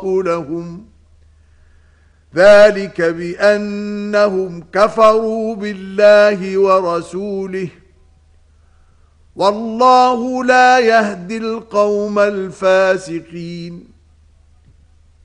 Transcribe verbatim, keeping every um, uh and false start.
لهم ذلك بأنهم كفروا بالله ورسوله والله لا يهدي القوم الفاسقين